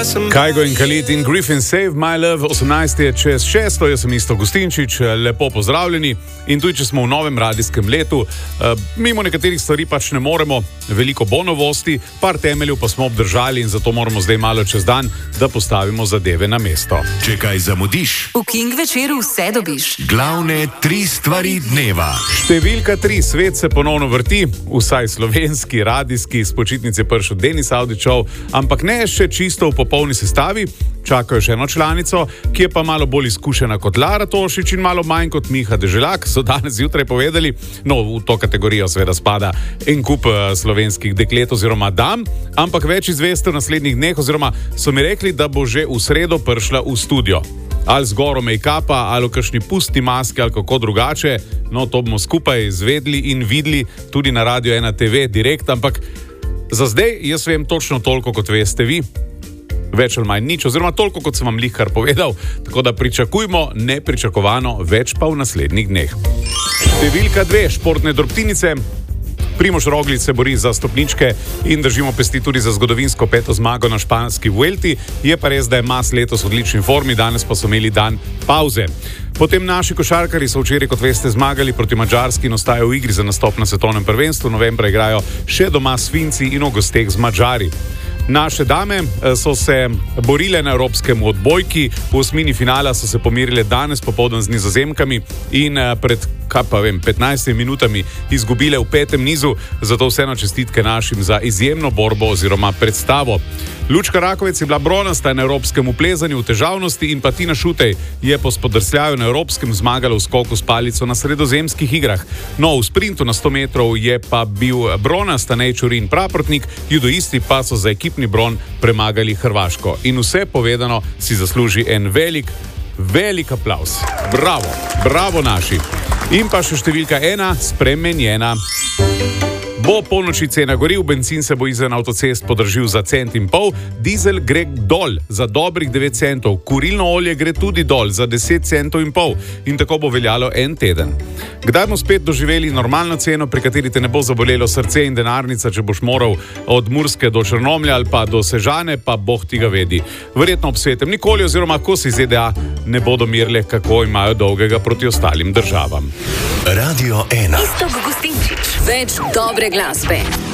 Kajgo in Khalid in Griffin Save My Love, 18 je čez 6, jaz sem Isto Gustinčič, lepo pozdravljeni. In tudi, če smo v novem radijskem letu, mimo nekaterih stvari pač ne moremo, veliko bo novosti, par temeljev pa smo obdržali in zato moramo zdaj malo čez dan, da postavimo zadeve na mesto. Če kaj zamudiš, v King večeru vse dobiš. Glavne 3 stvari dneva. Številka 3, svet se ponovno vrti, vsaj slovenski, radijski, s počitnice prišel Denis Avdićov, ampak ne še čisto v popolni sestavi. Čakajo še eno članico, ki je pa malo bolj izkušena kot Lara Tošič in malo manj kot Miha Deželak, so danes zjutraj povedali. No, v to kategorijo seveda spada en kup slovenskih deklet oziroma dam, ampak več izveste v naslednjih dneh, oziroma so mi rekli, da bo že v sredo prišla v studio. Ali z goro make-upa, ali v kakšni pustni maski, ali kako drugače. No, to bomo skupaj zvedli in videli tudi na Radio 1 TV direkt, ampak za zdaj jaz vem točno toliko, kot veste vi. Več ali manj nič, oziroma toliko, kot sem vam kar povedal. Tako da pričakujmo nepričakovano, več pa v naslednjih dneh. Številka 2, športne drobtinice. Primož Roglič se bori za stopničke in držimo pesti tudi za zgodovinsko 5. zmago na španski Vuelti. Je pa res, da je Mas letos v odlični formi, danes pa so imeli dan pauze. Potem naši košarkarji so včeraj, kot veste, zmagali proti Madžarski in ostajajo v igri za nastop na svetovnem prvenstvu. Novembra igrajo še doma s Finci in v gosteh z Madžari. Naše dame so se borile na evropskem odbojki, v osmini finala so se pomirile danes popoldan z Nizozemkami in pred 15 minutami izgubile v 5. nizu, zato vseeno čestitke našim za izjemno borbo oziroma predstavo. Lučka Rakovec je bila bronasta na evropskem plezanju v težavnosti in pa Tina Šutej je po spodrsljaju na evropskem zmagala v skoku s palico na sredozemskih igrah. No, v sprintu na 100 metrov je pa bil bronasta Nejčurin Praprotnik, judoisti pa so za ekipni bron premagali Hrvaško. In vse povedano si zasluži en velik aplavz. Bravo, bravo naši. In pa še številka 1, spremenjena. Bo polnoči cena goriv, bencin se bo izven avtocest podražil za 1,5 centa, dizel gre dol za dobrih 9 centov, kurilno olje gre tudi dol za 10,5 centov in tako bo veljalo en teden. Kdaj bomo spet doživeli normalno ceno, pri kateri te ne bo zabolelo srce in denarnica, če boš moral od Murske do Črnomlja ali pa do Sežane, pa boh ti ga vedi. Verjetno ob svetem nikoli, oziroma ko si ZDA ne bodo mirile, kako imajo dolgega proti ostalim državam. Radio 1. Isto Gustinčič. Več dobre glasbe.